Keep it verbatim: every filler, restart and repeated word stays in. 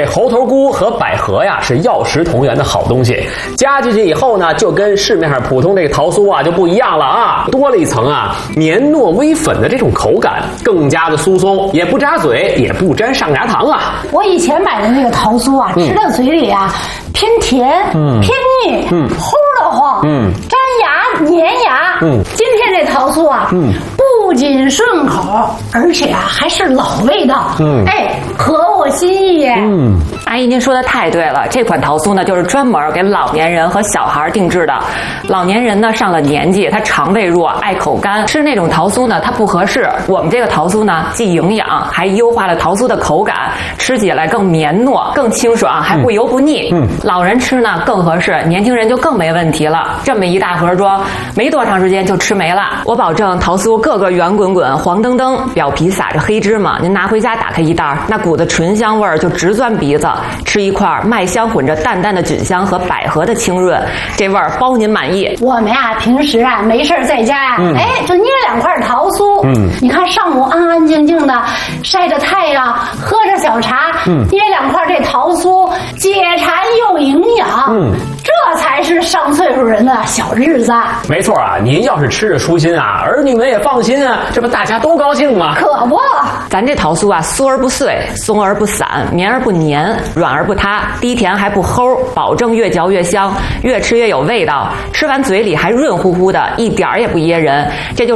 猴头菇和百合呀是药食同源的好东西，加进去以后呢，就跟市面上普通这个桃酥啊就不一样了啊，多了一层啊黏糯微粉的这种口感，更加的酥松，也不扎嘴，也不沾上牙糖啊。 我以前买的那个桃酥啊，吃到嘴里啊，偏甜，嗯，偏腻，嗯，齁得慌，嗯，粘牙粘牙，嗯，今天这桃酥啊，嗯，不仅顺口，而且啊还是老味道，嗯，哎，合我心意耶。 嗯，阿姨您说的太对了，这款桃酥呢就是专门给老年人和小孩定制的。老年人呢上了年纪，他肠胃弱，爱口干，吃那种桃酥呢它不合适。我们这个桃酥呢既营养，还优化了桃酥的口感，吃起来更绵糯、更清爽，还不油不腻。嗯，老人吃呢更合适，年轻人就更没问题了。这么一大盒装，没多长时间就吃没了。我保证桃酥个个圆滚滚、黄澄澄，表皮撒着黑芝麻，您拿回家打开一袋，那股子醇香味儿就直钻鼻子。吃一块麦香混着淡淡的菌香和百合的清润，这味儿包您满意。 我们呀、啊、平时啊没事在家呀、啊嗯，哎就捏两块桃酥，嗯，你看上午安安静静的晒着太阳，喝着小茶，嗯，捏两块这桃酥，解馋又营养，嗯，这才是上岁数人的小日子。 没错啊，您要是吃着舒心啊，儿女们也放心啊，这不大家都高兴吗？ 可不， 咱这桃酥啊，酥而不碎，松而不散，绵而不黏，软而不塌，低甜还不齁，保证越嚼越香，越吃越有味道，吃完嘴里还润乎乎的，一点儿也不噎人。这就是